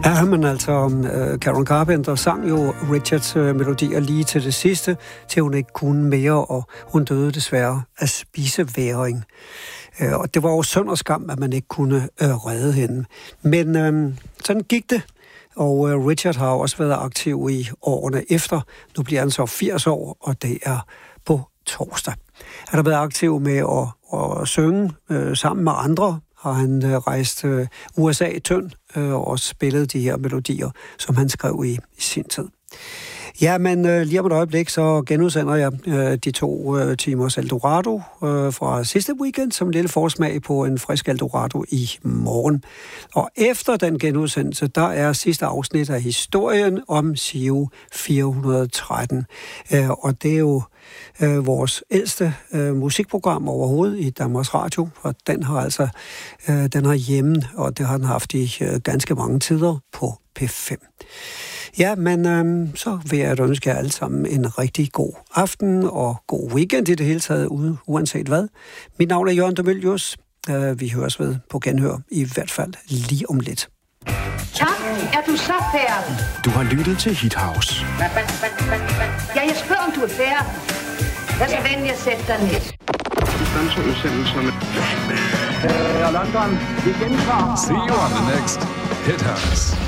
Ja, men altså, Karen Carpenter sang jo Richards melodier lige til det sidste, til hun ikke kunne mere, og hun døde desværre af spiseværing. Og det var jo synd og skam, at man ikke kunne redde hende. Men sådan gik det, og Richard har også været aktiv i årene efter. Nu bliver han så 80 år, og det er på torsdag. Han har været aktiv med at synge sammen med andre. Har han rejst USA tynd og spillet de her melodier, som han skrev i sin tid. Ja, men lige om et øjeblik, så genudsender jeg de 2 timers Eldorado fra sidste weekend, som en lille forsmag på en frisk Eldorado i morgen. Og efter den genudsendelse, der er sidste afsnit af historien om Giro 413. Og det er jo vores ældste musikprogram overhovedet i Danmarks Radio, og den har hjemme, og det har den haft i ganske mange tider på P5. Ja, men så vil jeg ønske jer alle sammen en rigtig god aften og god weekend i det hele taget, uanset hvad. Mit navn er Jørgen de Mylius. Vi høres ved på genhør, i hvert fald lige om lidt. Tak, er du så færdig? Du har lyttet til Hit House. Ja, jeg spørger, om du er færdig. Lad så venlig at sætte dig ned. London, vi gentager. See you on the next Hit House.